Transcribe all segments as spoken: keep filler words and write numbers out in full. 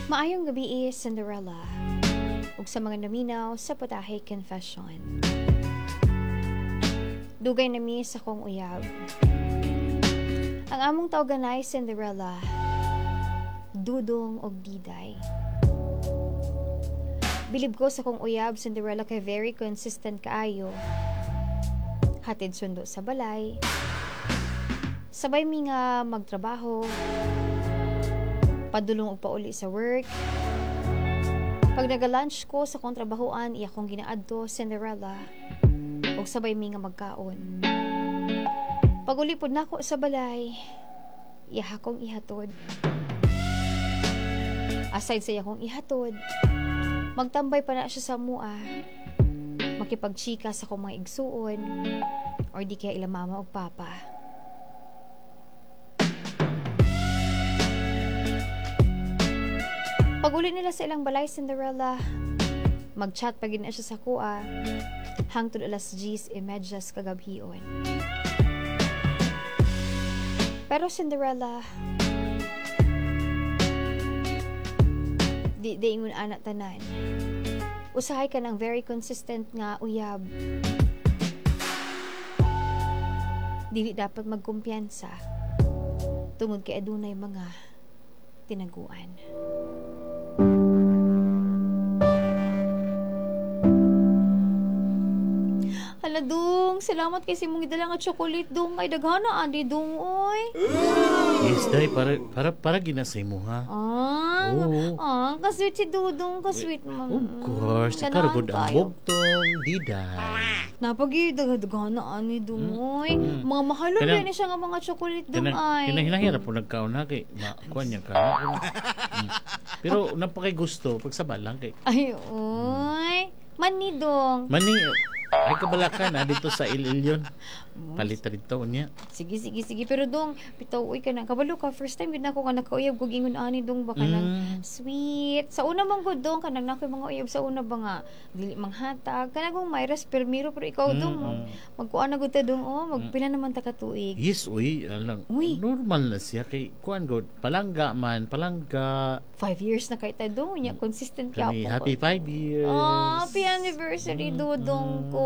Maayong gabi, Cinderella. Ug sa mga naminaw sa Putahe Confession. Dugay na mi sa kong uyab. Ang among tawganay, Cinderella, Dudong og Diday. Bilib ko sa kong uyab, Cinderella, kay very consistent kaayo. Hatid sundo sa balay. Sabay mi nga magtrabaho. Padulong og pauli sa work. Pag naga-lunch ko sa kong trabahoan, iya kong ginaadto, Cinderella. Og sabay mi nga magkaon. Pag ulipod nako sa balay, iya akong ihatod. Aside sa iya kong ihatod, magtambay pa na siya sa mua. Makipagchika sa kong mga igsuon, or di kaya ila mama o papa. Pag uli nila sa ilang balay, Cinderella, mag-chat pa gina siya sa kuha, hangtod alas diyes e medyas kagabhion. Pero Cinderella, di, di ingon anak tanan. Usahay ka ng very consistent nga uyab. Dili dapat magkumpiyansa tungod kay adunay mga tinaguan. Hala, Dung, salamat kay simong gidala nga chocolate, Dung. Ay, daghana, adi, Dung, oy. Yes, day, para, para, para ginasay mo, ha? Ah, Oo. ah, kasweet si Dudong, kasweet mo. Of course, karagod ang bugtong, diday. Napagi, daghana, ani, Dung, oy. Mm. Mga mahalong Kanang- yan siya nga mga chocolate, Dung, Kanang, ay. kinahilahira po nagkaon na kay, makuha niya ka. Mm. Pero, napakay gusto, pagsaba lang kay, Ay, oy. Mani, Dong. mani, ay kabalakan, ha, dito sa Ililyon. Palita dito, niya. Sige, sige, sige. Pero dong, bitaw, uy ka na. Kabalo ka, first time yun ako ka nakauyab kung ingon ani dong baka Mm. nang sweet. Sa una mong good dong, kanang nakoy mga uyab sa una ba nga, dili manghatag. Kanang kong Myras, permiro, pero ikaw dong, Mm. magkuha na good ta dong, oh, magpila naman ta katuig. Yes, uy, alang, Uy. normal na siya kay, kuhan god, palangga man, palangga, Five years na kay ta dong, niya, consistent ka kami, po. happy five years. Oh, happy anniversary, dudong ko.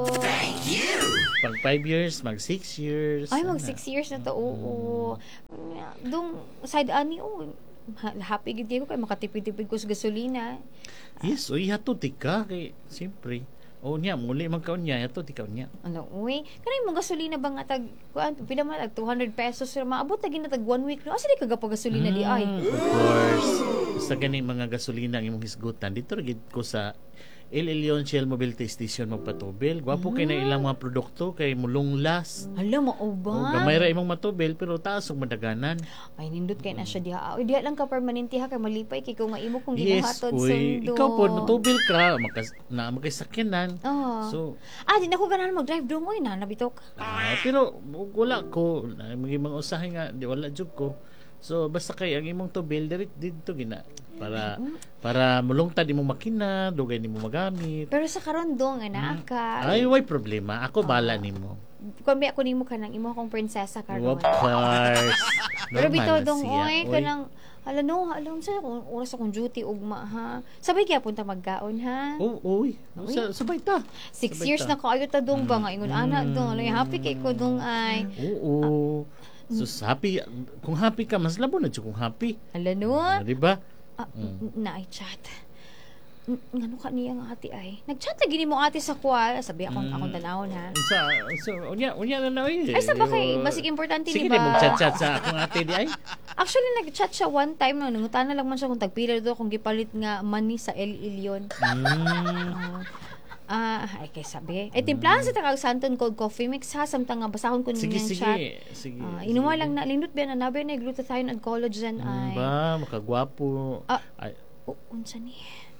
Pag five years, mag six years. Ay, mag Sana. six years na to, oo. Dong, side ani, oh, ha- happy gid kayo kay makatipid-tipid ko sa gasolina. Yes, uy, hato tika kay siyempre. O niya, muli magkaon niya, hato tika niya. Ano, uy, kanay mong gasolina ba nga tag, kuan, pila man tag two hundred pesos, sir, maabot na ginatag one week, no? Asa di kagapa gasolina di ay? Mm, of course. Basta gani mga gasolina ang imong hisgutan. Dito rin ko sa El Elyon Shell Mobility Station magpatubil. Gwapo kay na ilang mga produkto kay mulong last. Hala, mao O ba? gamay ra imong matubil pero taas og madaganan. Ay, nindot kay na siya diha. Uy, diha lang ka permanente ha, kay malipay, kay kung nga imo kung Yes, gibuhaton uy. sundo. Ikaw po, matubil ka, makas, na makisakyanan. Oh. So, ah, di na ko ganahan mag-drive dong, uy, na, nabitok. ah, pero wala ko, na mga mga usahay nga, di wala jud ko. So basta kay ang imong tubil diri dito gina para para mulungtad imong makina, dugay nimo magamit. Pero sa karon dong, ana ka. Ay, way problema. Ako bala nimo. Kung may ako nimo kanang imo akong prinsesa karon. Of course. Pero Normal bitaw na dong, siya. oy, Oy. kanang, hala no, alam sa kung oras akong duty, ugma ha. Sabay kaya punta magkaon ha. Oh, uy. Uy. Sa, sabay ta. Six sabay years ta. na kaayo ta dong ba nga ingon ana dong. Ano, happy kay ko dong ay. Oo. So happy, kung happy ka, mas labo na jud kung happy. Hala no. Ah, di ba? Ah, na ay chat. N- Ngano ka niya nga ate ay. Nag-chat lagi nimo ate sa kwa. Sabi akong Mm. akong tanawon ha. Sa so unya unya na na oy. Ay, sa ba kay, masig importante Sige ni na ba? mag-chat-chat sa akong ate di ay. Actually, nag-chat siya one time. No, nangutan na lang man siya kung tagpila do kung gipalit nga money sa El Elyon. Mm. Ah, ay kay sabi. Ay timplahan sa takag Santon Cold Coffee Mix ha. Samtang nga basahon ko Sige, niyang sige. chat. Sige. Ah, sige. inuwa lang na lindot ba na nabe na glutathione and collagen ay. Mm, ba, makagwapo. Ah. Ay, Oh, unsa ni?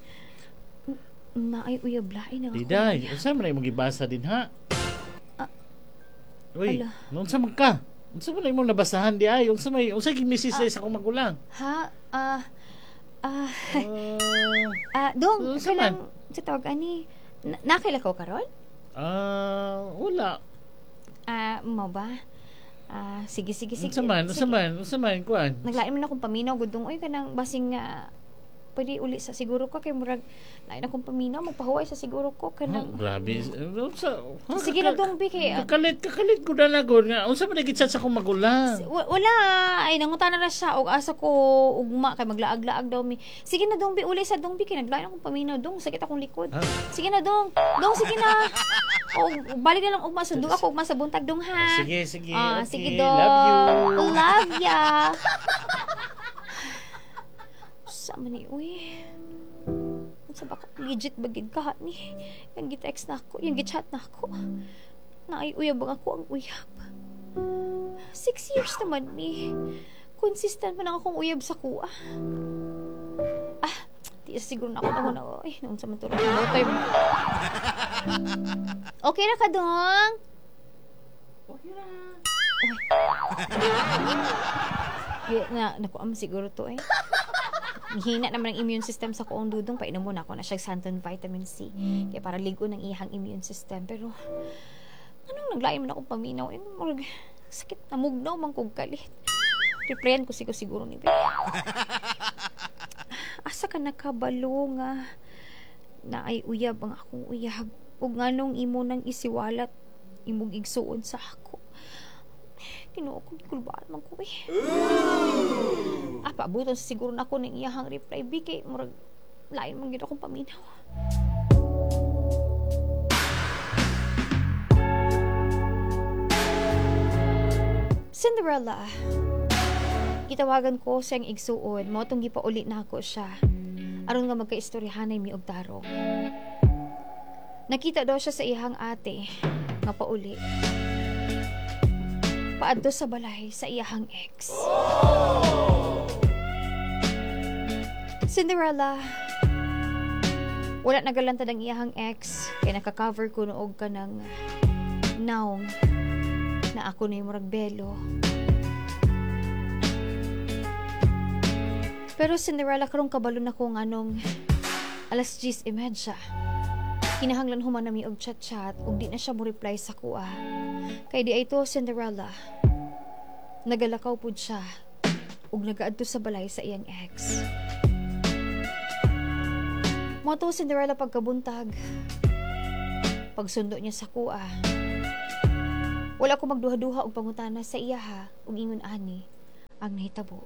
N- Na ay uyablain na ako. Diday, unsa man imong gibasa din ha? Ah. Uy, Ala. unsa man ka? Unsa man imong nabasahan di ay? Unsa may unsa gimisis Ah. sa akong magulang? Ha? Ah ah Ah, ah dong, Unsa kanang sa tawag ani. Na- Nakila ko karon? ah, wala. Ah, mo ba? Ah, sige sige sige. Unsa man, unsa sige. man, unsa man kuan? Naglain man akong paminaw gudong oy kanang basing nga pwede uli sa siguro ko kay murag lain akong paminaw magpahuway sa siguro ko Oh, kanang grabe. Ano sa ha, sige na dong bi kay Kakalit, kakalit ko na na gud nga. Unsa man gid sa akong magulang? Wa- wala ay nangutana na siya og asa ko ugma kay maglaag-laag daw mi sige na dong bi uli sa dong bi kay naglain akong paminaw dong sakit akong likod Ah. sige na dong dong sige na o balik na lang ugma sundo ako ugma sa buntag dong ha Sige, sige. Ah, okay. sige dong Love you. love ya sa man ni uy sa baka legit bagid ka ni yung gitext na ako yung gichat na ako na ay uyab ang ako ang uyab six years naman ni consistent man ang akong uyab sa kuha ah di siguro na ako na na ay naun sa matulog no time okay na ka dong Okay na. Di, na naku am siguro to eh hina naman ang immune system sa kuong dudong painom muna ako na siya santon vitamin C kaya para ligo ng ihang immune system pero anong naglaim man akong paminaw eh murag sakit namugnaw man kog kalit replyan ko siguro siguro ni Bea asa ka nakabalo nga na ay uyab ang akong uyab ug nganong imo nang isiwalat imong igsuon sa ako Ginoo ko kulbaan man ko eh. Ah, paabuton sa siguro na ako ng iyahang reply bi kay murag lain man gid akong paminaw. Cinderella. Gitawagan ko siyang igsuon, mo tong gipauli na ako siya. Aron nga magkaistoryahanay mi og tarong. Nakita daw siya sa iyang ate nga pauli. Paadto sa balay sa iyahang ex. Cinderella, wala nagalantad ang iyahang ex kay naka-cover ko noog ka ng naong na ako na yung murag belo. Pero Cinderella, karong kabalo na ko nganong alas diyes imedya. Kinahanglan human nami og chat-chat ug di na siya mo reply sa kuha. Kay di ay to Cinderella. Nagalakaw pud siya ug nagaadto sa balay sa iyang ex. Mo to Cinderella pagkabuntag. Pagsundo niya sa kuha. Wala ko magduha-duha og pangutana sa iya ha ug ingon ani ang nahitabo.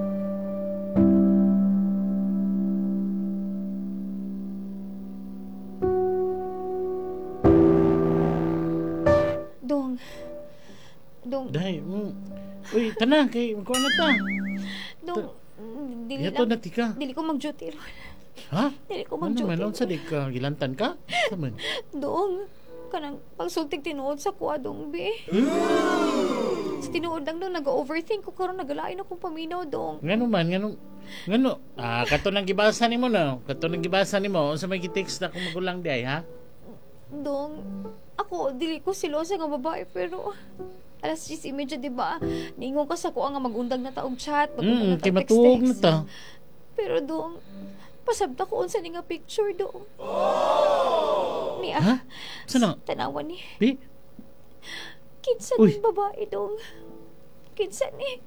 Dong. Dong. Dai, mm. Uy, tana kay ko na ta. Dong. Dili Yato lang. na tika. Dili ko mag-duty. Ha? Dili ko Ano mag-duty. man sa dik ka gilantan ka? Saman. Dong. Kanang pagsultig tinuod sa kuha dong be. Sa tinuod lang dong nag-overthink ko karon nagalain akong paminaw dong. Ngano man, ngano ngano? Ah, kato nang gibasa nimo na. Kato nang gibasa nimo unsa may gi-text na kung magulang di ay, ha? Dong. Ako dili ko silosa nga babae pero alas diyes imedya di ba? Ningon ka sa kuha nga magundag na taog chat, Mm, magundag kay na matuog na text-text. ta. Pero dong pasabta ko unsa ni nga picture dong. Ni Ha? ah, Sana? tanawan ni. Bi? Kinsa Uy. ni babae dong. Kinsa ni.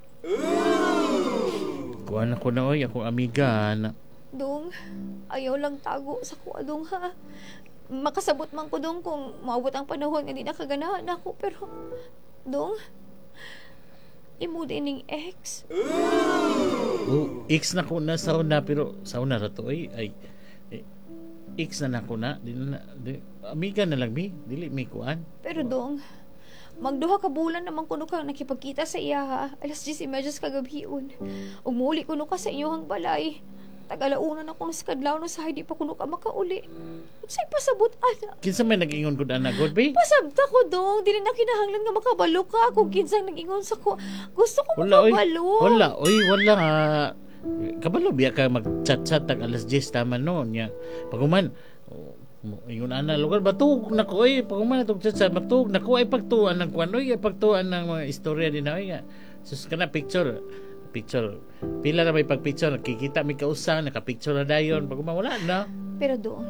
Kuha na ko na oy, akong amiga na. Dong, ayaw lang tago sa kuha dong ha. Makasabot man ko dong kung maabot ang panahon nga di nakaganahan ako pero dong imo din ning ex. Oh, X na ko na sauna pero sauna ra to ay ay eh, X na nako na di na di, amiga na lang mi dili mi kuan. Pero dong magduha ka bulan naman kuno ka nakipagkita sa iya ha. Alas diyes imedya kagabion. Ug muli kuno ka sa iyohang balay. Tagalauna na kung sa kadlaw no sa di pa kuno ka makauli. Unsay pasabot ana? Kinsa may nag-ingon gud ana god bi? Pasabta ko dong, dili na kinahanglan nga makabalo ka kung kinsang nag-ingon sa ko. Gusto ko Wala oy. makabalo. Wala oy, wala nga. Kabalo biya ka mag-chat-chat tag alas diyes tama no nya. Paguman oh, mo- ingon ana lugar batug na ko oy paguman atong chat matug na ko ay pagtuan ng kuan oy ay pagtuan ng mga istorya din oy nga. Sus kana picture picture pila na may pagpicture nakikita mi kausa naka-picture na dayon paguman wala na. Pero dong,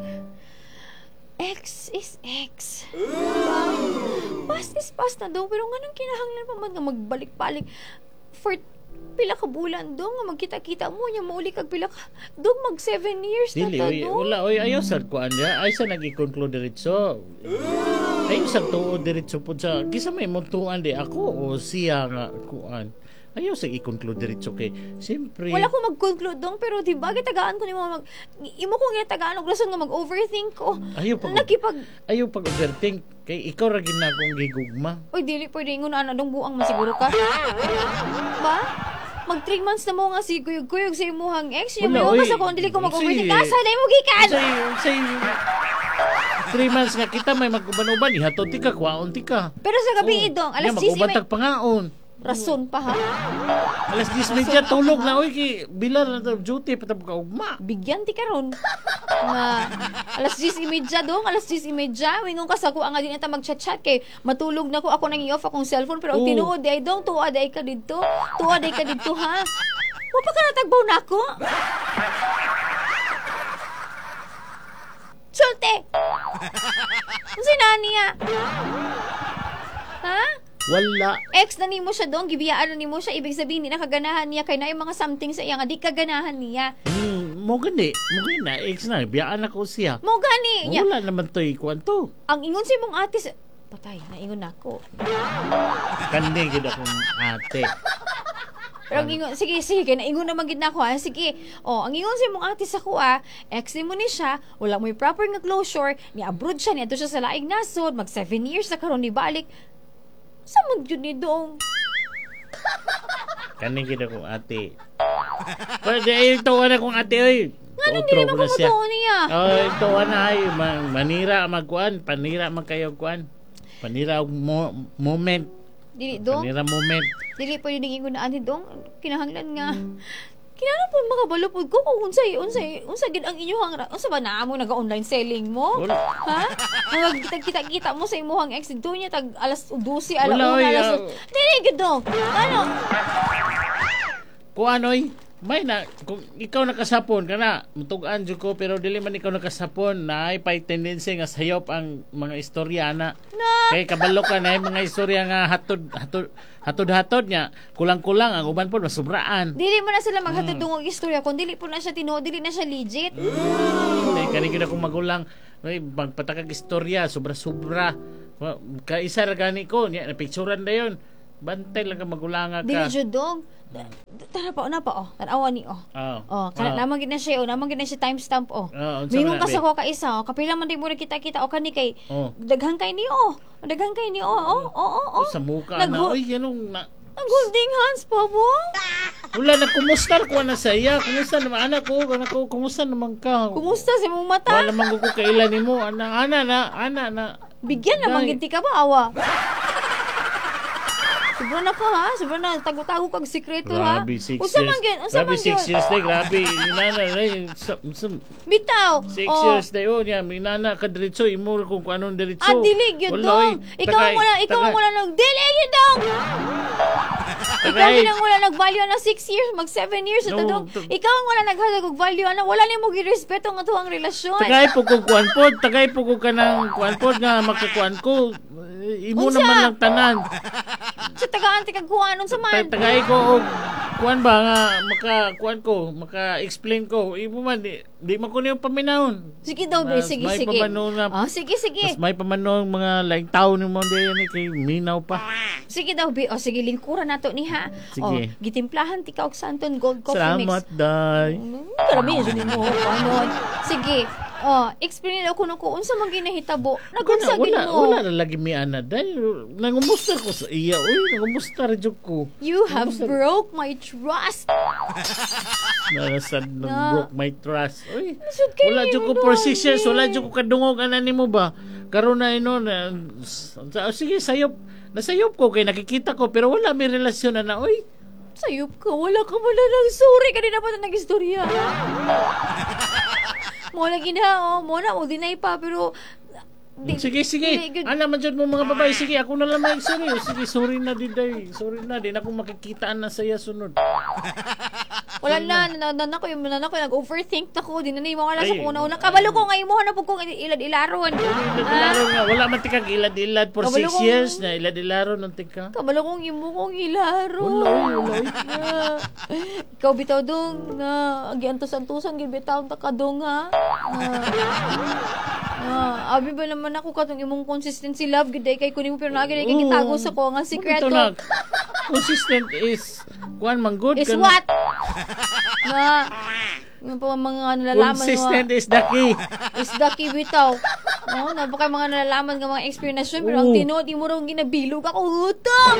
X is X. Diba? Past is past na dong. Pero nga nang kinahanglan pa man nga magbalik-balik for pila ka bulan dong nga magkita-kita mo nya mauli kag pila ka dong mag seven years na Dili, ta oy, dong. wala, oy, ayaw sa kuan niya. Ay sa nag-conclude diretso. Ayaw sa tuo diretso po sa, kisa may muntuan di ako o siya nga kuan. Ayaw sa i-conclude diretso kay, siyempre. Wala ko mag-conclude dong pero di ba gitagaan ko nimo mag imo ko nga tagaan og rason nga mag-overthink ko. Ayaw pag, Nakipag ayaw pag overthink. Kay ikaw ra gina akong gigugma. Oy, dili pwede ingon ana dong buang masiguro ka. Ba? Mag three months na mo nga si kuyog-kuyog sa imuhang ex. Yung Wala, may oy. sa kung dili ko mag-overthink. Sige. Asa na mo gikan? Say, say, three months nga kita may magkuban-uban. Ihatod ti ka, kwaon ti ka. Pero sa Oh. gabi idong, Nga, alas diyes may magubantag pangaon. rason pa ha. Alas diyes medya tulog na. Uy, ki, bilar na to, duty, patap ka ugma. Bigyan ti karon. Nga alas diyes imedya dong, alas diyes imedya. Wingon ka sa ko nga din ata mag-chat-chat kay matulog na ko ako nang i-off akong cellphone pero ang Oo. tinuod ay dong tuwa day ka didto. Tuwa day ka didto ha. Wa pa ka natagbaw nako. Sulte! Ano si nani ah? Ha? Wala. Ex na nimo siya doon, gibiyaan na nimo siya, ibig sabihin, di na kaganahan niya, kay na yung mga something sa iya nga, di kaganahan niya. Hmm, mo gani. Mo gani na. Ex na. Biyaan ako siya. Mo gani! niya. Wala naman to ikuan to. Ang ingon si mong ate, sa- patay, naingon ako. Kandi gid akong ate. Pero ang ingon, sige, sige, kay naingon naman gid nako ha, sige. O, ang ingon si mong ate sa kuha, ex ni mo ni siya, wala mo yung proper nga closure, ni abroad siya, ni ato siya sa laing nasod, mag seven years na karon ni balik. Sa man yun ni dong? Kani gid akong ate. Pwede ay ito na kong ate oy. Nga dili Outro man mo na siya. ko niya. Oh, ito na ay man, manira magkuan, panira man kayo kuan. Panira og mo, moment, Dili dong? panira moment. Dili pwede nang ingon na ani dong. Kinahanglan nga. Kinahanglan po mga balupod ko kung unsay unsay unsa gid ang inyong ra. Unsa ba naa mo naga-online selling mo? Wala. Ha? Ang kita-kita mo sa imuhang ex dito niya tag alas twelve alas Wala, una oy, alas. ah. Dili gid dong. Ano? Kuan oy, may na kung ikaw nakasapon kana, mutug-an jud ko pero dili man ikaw nakasapon, naay pay tendency nga sayop ang mga istorya na. Na Kay kabalo ka na yung mga istorya nga hatod hatod hatod-hatod niya, kulang-kulang ang uban po masubraan. dili mo na sila maghatod mm. og istorya kung dili po na siya tinuod, dili na siya legit. Kay kani gid akong magulang, ay magpatakag istorya sobra-sobra. Wa- Kaisa ra gani ko, nya napicturean dayon. Bantay lang ka magulanga Dili ka. jud dong. Tara pa, una pa, oh. Tanawa ni, oh. Oh. Oh, kana naman gid na siya, oh. Naman gid na siya timestamp, oh. Oh, unsa Mingon man ka na, sa be? ko ka isa, oh. Kapila man din mo nakita-kita, o kani kay, Oh. daghang kay ni, oh. Daghang kay ni, oh, oh, oh, oh, oh. Sa muka Nag- na, oy, yanong na. Ang holding hands pa mo. Wala na, kumusta ko na sa iya? Kumusta naman, anak ko, anak ko, kumusta naman ka? Kumusta si mong mata? Wala naman ko kailan ni mo, ana, ana na, ana na. Bigyan naman Dahil- ginti ka ba, awa? Sobra na ka, ha? Sobra na, tago-tago kag sikreto, ha? Grabe, six Unsa years. man gyud? Unsa Grabe, man six gyud? years na, grabe. Inana, na, sa- sa- Bitaw. Six oh. years na yun, yan. Minana ka diretso, imo kung kung anong diretso. Ah, dili gyud Wala, dong. oy. Ikaw ang Tagay, wala, ikaw ang tagay. wala nag dili gyud dong. Ikaw Tagay. din ang wala nag-value na six years, mag seven years ito No, dong. to- Ikaw ang wala naghatag og value ana, wala nimo gi-respeto nga tuwang relasyon. Tagay po kung kuan po, tagay po kung kanang kuan po nga magkakuan ko. Imo Unsa? naman lang tanan. Sa tagaan ti kag kuanon sa man. Ta- Tagay ko og kuan ba nga maka kuan ko, maka-explain ko. Imo man di, di man ko niyo paminahon. Sige daw, be, Mas sige, may sige. pamano na- Ah, sige, sige. Mas may pamanong mga laing tao ni mo diyan ni kay minaw pa. Sige daw, be. O, sige, lingkuran nato ni ha. Sige. O, gitimplahan ti ka og Santon Gold Coffee Salamat, Mix. day. Mm, Karami, yun mo. Ano? Sige. Oh, explain ako nung ko unsa man ginahitabo. Nagunsa Wala, gid wala, mo. wala na lagi mi ana dahil nangumusta ko sa iya. Uy, nangumusta rin jud ko. You have broke my trust. Narasad nang Na. broke my trust. Uy, Nasud kayo wala jud ko mo for doon, six years. eh. Wala jud ko kadungog ana nimo ba? Karon na ino na sa- sige sayop. Nasayop ko kay nakikita ko pero wala may relasyon na uy. Sayop ka, wala ka wala nang sorry kanina pa na nag-istorya. Mo lagi na, oh. Mo na, mo dinay pa, pero... di- Sige, sige. dili gud- Ano man dyan mo mga babae. Sige, ako na lang may sorry. Sige, sorry na di day. Sorry na. Di na ako makikitaan na saya sunod. Wala na, nanan ako, yung nanan ako, nag-overthink na ko. Di na na yung mga nasa Ay, una-una. Kabalo ko nga imo na po kong ilad-ilaron. Ilad-ilaro nga. Wala man tikag ilad-ilad for Kabalo six kong- years na ilad-ilaro ng tika. Kabalo kong imo kong ilaro. Wala, wala. Ah, ikaw bitaw dong nga agiantos-antusan gid bitaw ta kadong ha. Ah, abi ba naman ako katong imong consistency love gid ay kay kunin mo pero na gid ay kay gitago sa ko nga sikreto. Ito na, consistent is, kuan man good. Is ka na. what? Na yung pa mga nalalaman Consistent nga, is the key. is the key bitaw. No, napaka mga nalalaman nga mga experience pero ang Oo. tinuod imo raw ginabilog ako utang.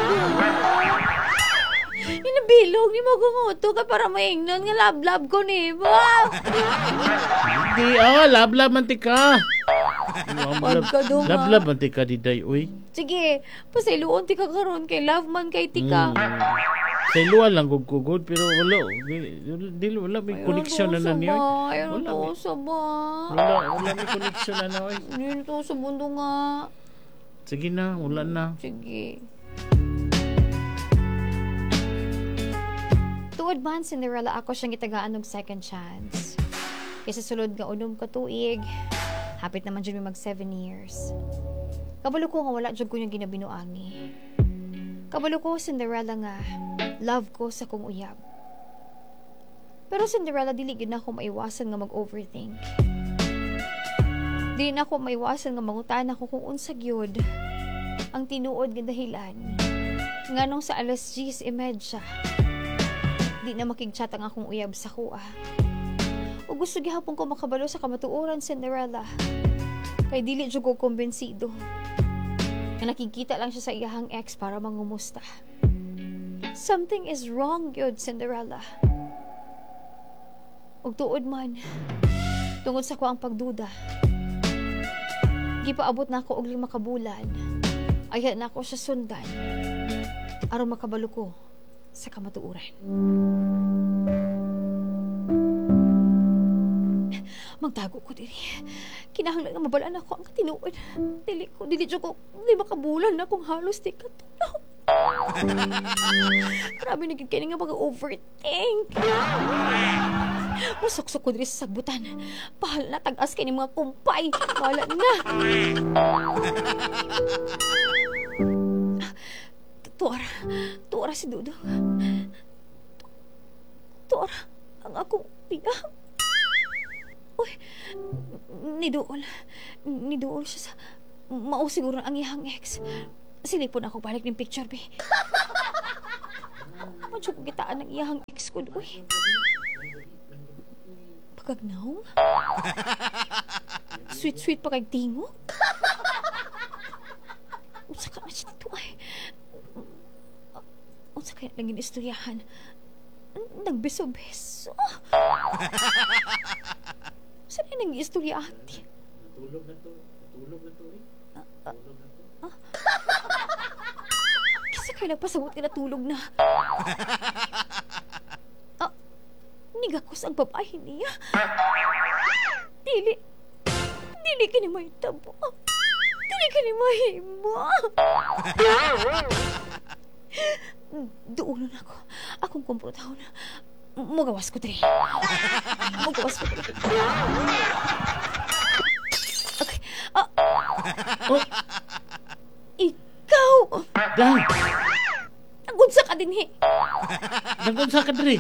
Ginabilog ni mo gumuto ka para maingnon nga love-love ko ni ba? Di, ah, lab-lab man tika. Pagkadunga. Lab-lab man tika, di day, uy. Sige, pasayloon ti ka karon kay love man kay tika. Mm. Sa iluan lang gugugod, pero wala. Di, di, wala may connection na na niyo. Ayaw Wala, to may- sa ba? Wala, wala may connection na na, uy. Ayaw to sa mundo nga. Sige na, wala na. Sige. Tuod man, Cinderella, ako siyang itagaan og second chance. Kasi sulod nga unom ka tuig, hapit naman dyan may mag seven years. Kabalo ko nga wala dyan ko yung ginabinuangi. Kabalo ko, Cinderella nga, love ko sa kong uyab. Pero Cinderella, dili gid na ako maiwasan nga mag-overthink. Dili na ako maiwasan nga mangutan ako kung unsa gyud ang tinuod nga dahilan nganong sa alas diyes trenta di na makigchat ang akong uyab sa kuha. O gusto gihapon ko makabalo sa kamatuoran, Cinderella. Kay dili jud ko kumbensido nga nakikita lang siya sa iyahang ex para mangumusta. Something is wrong yun, Cinderella. Og tuod man, tungod sa ko ang pagduda, gipaabot na ako og lima ka bulan. Ayan na ako sa sundan aron makabalo ko sa kamatuoran. Magtago ko diri. Kinahanglan nga mabalaan ako ang katinuod. Dili ko, dili jud ko, di makabulan na kung halos di katulaw. Grabe na gid kini nga pag-overthink. Musuksok ko diri sa sagbutan. Bahal na tag-as kay ni mga kumpay. Bahala na. Tuara. Tuara si Dudong. Tuara. Ang akong tiya. Uy. Niduol. Niduol siya sa... Mao siguro ang iyang ex. Silipon ako balik ng picture, be. Madyo ko kitaan ng iyang ex ko, uy. Pagagnaw? Sweet-sweet pa kag tingog? Unsa ka na siya dito, ay. Unsa kaya lang ginistoryahan? Nagbeso-beso. Saan ay nang istoryahan? Tulog na to. Tulog na to, eh. Tulog na to. Kasi kayo nagpasabot ka na tulog na. Ah, nigakos ang babae niya. Dili. Dili ka ni may tabo. Dili ka ni mahimo. Duulon ako. Akong kumprotahon. Mugawas ko diri. Mugawas ko diri. Okay. Ah. Oh, Ikaw! dahil. Nagunsa ka din, he. Nagunsa ka diri.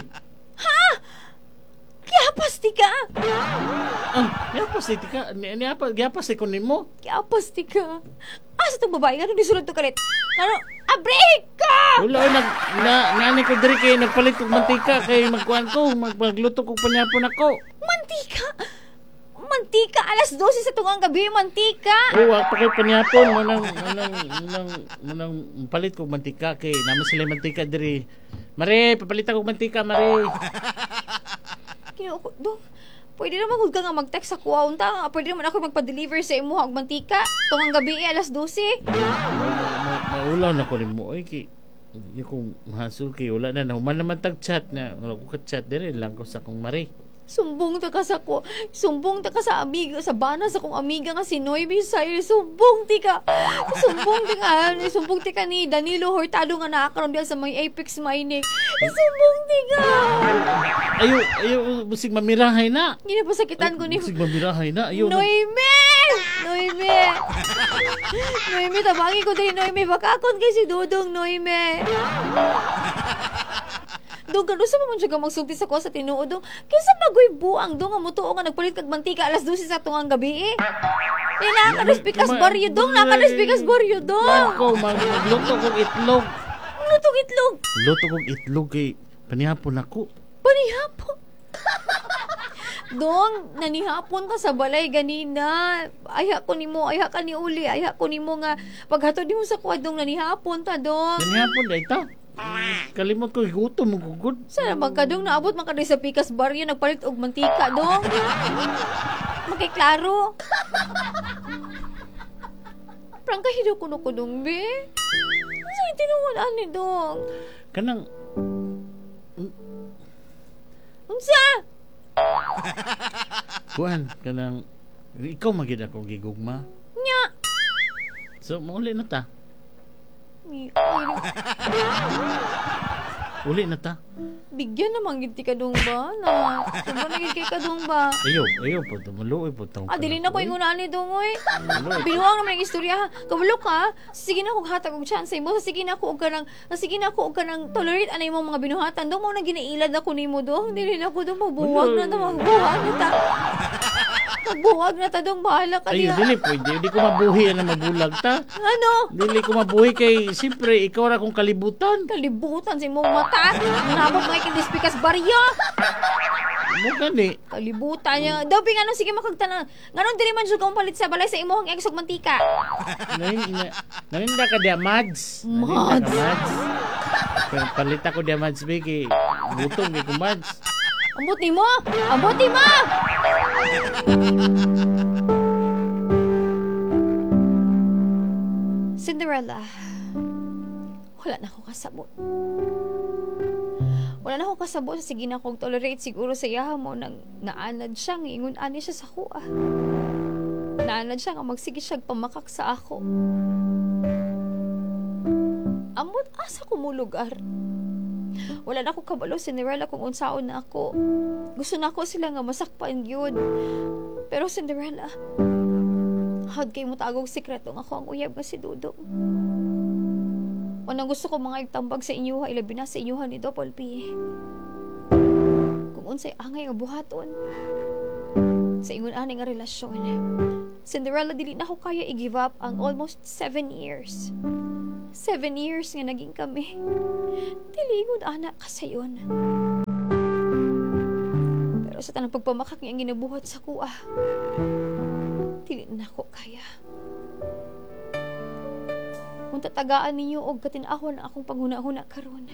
Kiapas di ka! Ah, yapas ni tika. Ni, ni apa, yapas ni kunin mo. Kiapas di ka! Asa itong babae? Ano disulod to kalit? Ano? Abreak ka! Wala, nag, na, nani ko diri kay nagpalit og mantika kay magkuan ko, magpagluto ko panyapon ako. Mantika! Mantika! Alas dose sa tungang gabi, mantika! Oo, oh, pa kay panyapon mo nang manang manang manang palit ko mantika kay naman sila mantika diri. Mare, papalitan ko mantika, mare. Kinuko, do. Pwede naman kung ka nga mag-text sa kuha unta. Pwede naman ako magpa-deliver sa imo og mantika. Tungang gabi, eh, alas dose. Maulaw na ko rin mo. Ay, kay, yung kong mahasol kay wala na. Nahuman naman tag-chat na. Wala ko ka-chat din lang ko sa kong mare. Sumbong ta ka sa ko. Sumbong ta ka sa amiga, sa bana sa kong amiga nga si Noemi Sayre. Sumbong ti ka. Sumbong ti ka. Sumbong ti ka ni Danilo Hurtado nga nakakaroon diyan sa may Apex Mining. Sumbong ti ka. Ayo, ayo, musig mamirahay na. Ginapasakitan ko ni Musig mamirahay na. Ayo, na- Noemi! Noemi! Noemi, tabangi ko din Noemi. Bakakon kay si Dudong Noemi. Dong gano sa mga siya magsulti sa ko sa tinuod dong. Kinsa nagoy buang dong nga mutuo nga nagpalit kag mantika alas dose sa tungang gabi eh. Di nakakarespikas baryo dong, nakakarespikas baryo dong. Ako, mag- magluto kong itlog. Lutong itlog. Luto kong itlog kay panihapon ako. Panihapon. Dong, nanihapon ka sa balay ganina. Aya ko nimo, aya ka ni uli, aya ko nimo nga paghatod nimo sa kwadong nanihapon ta dong. Panihapon da ito. Kalimot ko, gutom mo gugod. Sana magkadong naabot man kadto sa pikas baryo nagpalit og mantika dong. Makiklaro. Prangka hido kuno kudong be. Sa tinuod ani dong. Kanang, Unsa? kuan, kanang, ikaw magid ako gigugma. Nya. So, mauli na ta. Ni ay, Uli na ta. bigyan naman gid ti kadong ba na. Tumo na gid kay kadong ba. Ayo, ayo po, tumuloy po. tawag Ah, ka dili na na ko po, eh. ingon ani dong oy. Tuloy. Binuang naman ang istorya ha. Kabalo ka. Sige na kog hatag og chance mo. Sige na ko og kanang sige na ko og kanang tolerate anay mo mga binuhatan. Dong mo na ginailad ako nimo dong. Dili na ko dong magbuwag na ta magbuwag na ta. Magbuwag na ta dong bahala ka Ayo, diha. dili po, hindi, hindi ko mabuhi na mabulag ta. Ano? Dili ko mabuhi kay, siyempre, ikaw ra kong kalibutan. Kalibutan sa imong mata. Nabot mga kindispikas barya. Mo gani. Kalibutan niya. Daw nga nung sige makagtanong. Nganon dili man jud kong palit sa balay sa imong eggs ug mantika. Nanin, na, naninda ka dia, Mads. Naninda Mads. ka, Mads. Pero palita ko dia, Mads, Biki. Butong, ko, Mads. Ambot ni mo! Ambot ni mo! Cinderella, wala na ako kasabot. Wala na ako kasabot sa sige na kong tolerate siguro sa yaha mo nang naanad siya, ngingon ani siya sa kuha. Naanad siya nga magsige siya pamakak sa ako. Amot asa ko mo lugar. Wala na ako kabalo Cinderella kung unsaon na ako. Gusto na ako sila nga masakpan yun. Pero Cinderella, hod kay mo tagog sikreto nga ako ang uyab nga si Dudong. Unang gusto ko mga igtambag sa inyuha, ilabi na sa inyuha ni Dopol P. Kung unsay angay nga buhaton sa ingon ani nga relasyon. Cinderella, dili na ako kaya i-give up ang almost seven years. Seven years nga naging kami. Tilingon anak ka sayon. Pero sa tanang pagpamakak niya ang ginabuhat sa kuha, dili na ako kaya. Kung tatagaan ninyo og katinahon ang akong panghuna-huna karon.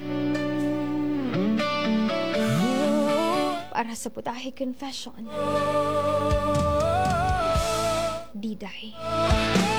Para sa Putahe Confession, Diday.